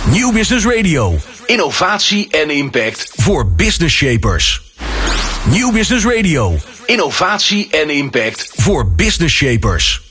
Nieuw Business Radio. Innovatie en impact Voor business shapers. Nieuw Business Radio. Innovatie en impact Voor business shapers.